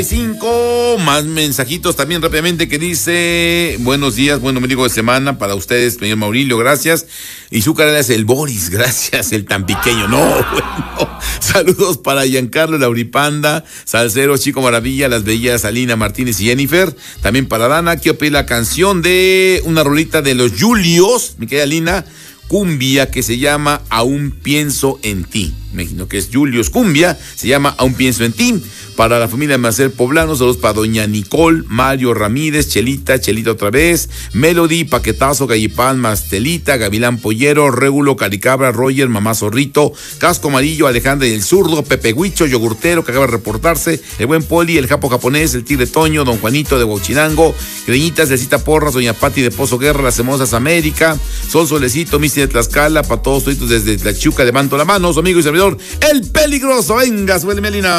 5 más mensajitos también rápidamente que dice: buenos días, buen domingo de semana para ustedes, señor Maurilio, gracias. Y su cara es el Boris, gracias, el tan pequeño, no, bueno. Saludos para Giancarlo, Lauripanda, Salcero, Chico Maravilla, Las Bellas, Alina Martínez y Jennifer. También para Dana, quiero pedir la canción de una rolita de los Julios, mi querida Alina, cumbia, que se llama Aún Pienso en Ti. Me imagino que es Julius Cumbia, se llama Aún Pienso en Ti. Para la familia Macer Poblano, saludos para doña Nicole, Mario Ramírez, Chelita otra vez, Melody, Paquetazo, Gallipán, Mastelita, Gavilán Pollero, Régulo, Caricabra, Roger, Mamá Zorrito, Casco Amarillo, Alejandra y el Zurdo, Pepe Huicho, Yogurtero, que acaba de reportarse, el Buen Poli, el Japo Japonés, el Tigre Toño, Don Juanito de Bochinango, Greñitas de Cita Porras, doña Pati de Pozo Guerra, Las Hermosas América, Sol Solecito, Misti de Tlaxcala, para todos desde Tlachuca, levanto la mano, su amigo y servidor, el Peligroso. Venga, suele Melina.